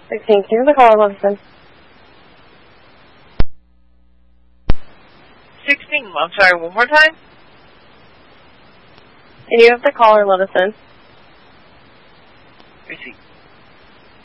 16, can you have the caller listen? 16, I'm sorry, one more time? Can you have the caller let us in? Receipt.